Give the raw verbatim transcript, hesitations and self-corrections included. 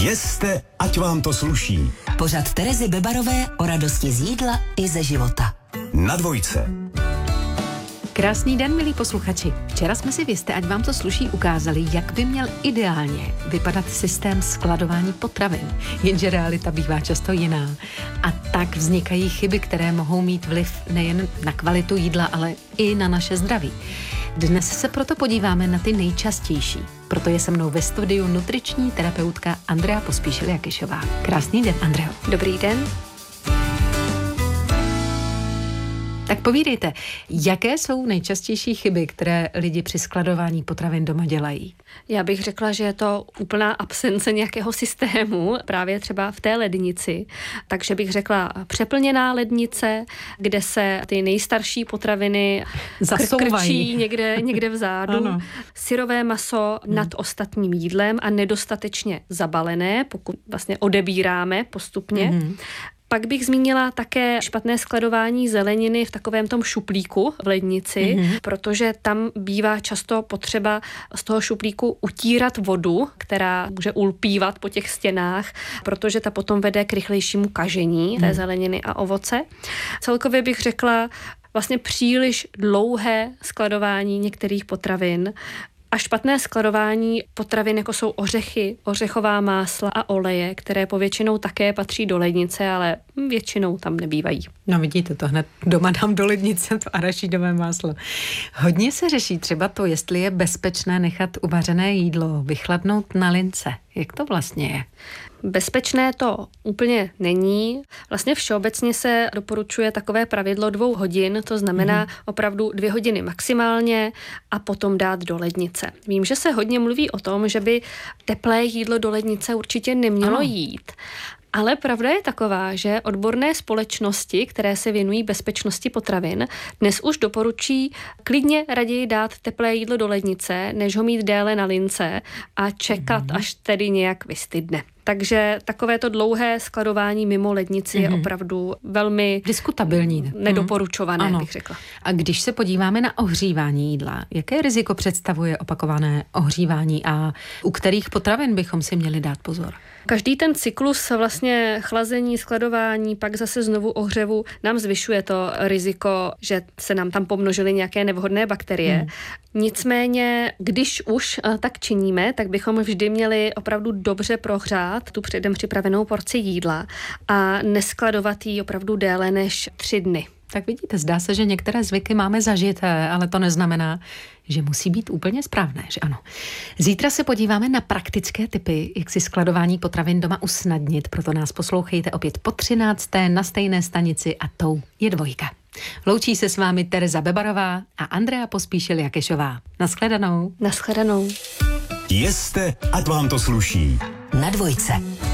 Jeste, ať vám to sluší. Pořad Terezy Bebarové o radosti z jídla i ze života. Na dvojce. Krásný den, milí posluchači. Včera jsme si v Jeste, ať vám to sluší, ukázali, jak by měl ideálně vypadat systém skladování potravin. Jenže realita bývá často jiná. A tak vznikají chyby, které mohou mít vliv nejen na kvalitu jídla, ale i na naše zdraví. Dnes se proto podíváme na ty nejčastější. Proto je se mnou ve studiu nutriční terapeutka Andrea Pospíšil-Jakyšová. Krásný den, Andreo. Dobrý den. Tak povídejte, jaké jsou nejčastější chyby, které lidi při skladování potravin doma dělají? Já bych řekla, že je to úplná absence nějakého systému, právě třeba v té lednici. Takže bych řekla přeplněná lednice, kde se ty nejstarší potraviny krčí někde, někde vzadu. Syrové maso hmm. nad ostatním jídlem a nedostatečně zabalené, pokud vlastně odebíráme postupně. Hmm. Pak bych zmínila také špatné skladování zeleniny v takovém tom šuplíku v lednici, mm-hmm. protože tam bývá často potřeba z toho šuplíku utírat vodu, která může ulpívat po těch stěnách, protože ta potom vede k rychlejšímu kažení té zeleniny a ovoce. Celkově bych řekla vlastně příliš dlouhé skladování některých potravin a špatné skladování potravin, jako jsou ořechy, ořechová másla a oleje, které povětšinou také patří do lednice, ale většinou tam nebývají. No vidíte, to hned doma dám do lednice, to arašídové máslo. Hodně se řeší třeba to, jestli je bezpečné nechat uvařené jídlo vychladnout na lince. Jak to vlastně je? Bezpečné to úplně není. Vlastně všeobecně se doporučuje takové pravidlo dvou hodin, to znamená mm. opravdu dvě hodiny maximálně a potom dát do lednice. Vím, že se hodně mluví o tom, že by teplé jídlo do lednice určitě nemělo ano. jít. Ale pravda je taková, že odborné společnosti, které se věnují bezpečnosti potravin, dnes už doporučí klidně raději dát teplé jídlo do lednice, než ho mít déle na lince a čekat, mm. až tedy nějak vystydne. Takže takovéto dlouhé skladování mimo lednici mm-hmm. je opravdu velmi diskutabilní, nedoporučované, ano. bych řekla. A když se podíváme na ohřívání jídla, jaké riziko představuje opakované ohřívání a u kterých potravin bychom si měli dát pozor? Každý ten cyklus vlastně chlazení, skladování, pak zase znovu ohřevu nám zvyšuje to riziko, že se nám tam pomnožily nějaké nevhodné bakterie. Hmm. Nicméně, když už tak činíme, tak bychom vždy měli opravdu dobře prohřát tu předem připravenou porci jídla a neskladovat ji opravdu déle než tři dny. Tak vidíte, zdá se, že některé zvyky máme zažité, ale to neznamená, že musí být úplně správné, že ano. Zítra se podíváme na praktické tipy, jak si skladování potravin doma usnadnit, proto nás poslouchejte opět po třinácté na stejné stanici a tou je dvojka. Loučí se s vámi Tereza Bebarová a Andrea Pospíšil-Jakyšová. Naschledanou. Naschledanou. Jeste, ať vám to sluší. Na dvojce.